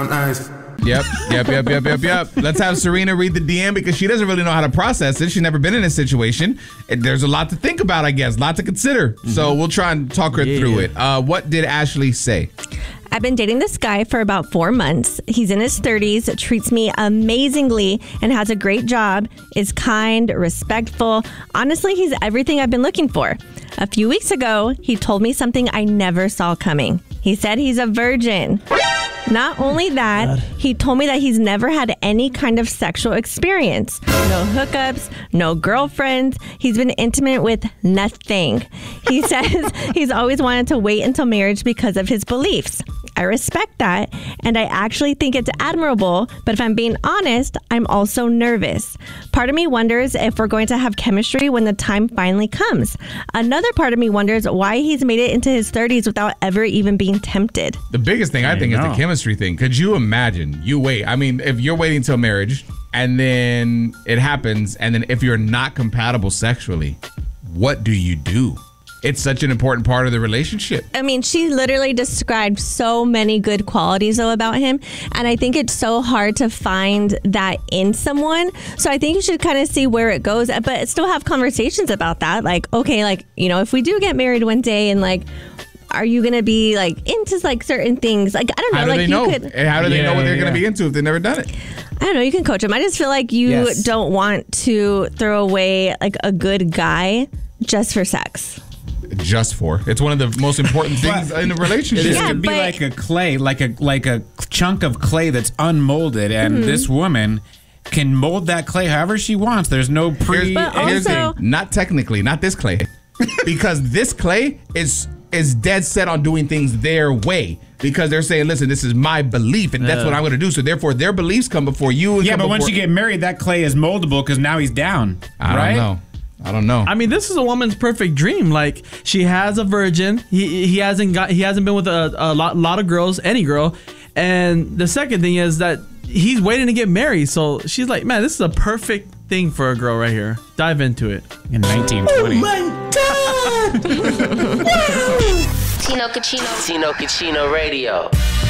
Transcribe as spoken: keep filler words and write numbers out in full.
eyes. Yep, yep, yep, yep, yep, yep. Let's have Serena read the D M because she doesn't really know how to process it. She's never been in a situation. And there's a lot to think about, I guess, a lot to consider. Mm-hmm. So we'll try and talk her yeah. through it. Uh, what did Ashley say? I've been dating this guy for about four months. He's in his thirties, treats me amazingly, and has a great job, is kind, respectful. Honestly, he's everything I've been looking for. A few weeks ago, he told me something I never saw coming. He said he's a virgin. Not only that, God. He told me that he's never had any kind of sexual experience. No hookups, no girlfriends. He's been intimate with nothing. He says he's always wanted to wait until marriage because of his beliefs. I respect that, and I actually think it's admirable, but if I'm being honest, I'm also nervous. Part of me wonders if we're going to have chemistry when the time finally comes. Another part of me wonders why he's made it into his thirties without ever even being tempted. The biggest thing I, I think know. is the chemistry thing. Could you imagine? You wait. I mean, if you're waiting till marriage and then it happens, and then if you're not compatible sexually, what do you do? It's such an important part of the relationship. I mean, she literally described so many good qualities, though, about him. And I think it's so hard to find that in someone. So I think you should kind of see where it goes, but still have conversations about that. Like, okay, like, you know, if we do get married one day and like, are you going to be like into like certain things? Like, I don't know. How do like they you know? Could, and how do they yeah, know what they're yeah. going to be into if they've never done it? I don't know. You can coach them. I just feel like you yes. don't want to throw away like a good guy just for sex. Just for it's one of the most important things in a relationship. This yeah, could be but, like a clay, like a like a chunk of clay that's unmolded, and mm-hmm. this woman can mold that clay however she wants. There's no pre. But Here's the also, thing. Not technically, not this clay, because this clay is is dead set on doing things their way. Because they're saying, listen, this is my belief, and that's uh, what I'm going to do. So therefore, their beliefs come before you. And yeah, but before- once you get married, that clay is moldable because now he's down. I right? don't know. I don't know. I mean, this is a woman's perfect dream. Like, she has a virgin. He he hasn't got he hasn't been with a, a lot lot of girls, any girl. And the second thing is that he's waiting to get married. So she's like, man, this is a perfect thing for a girl right here. Dive into it. In nineteen twenty. Oh my God! Tino Cucino. Tino Cucino Radio.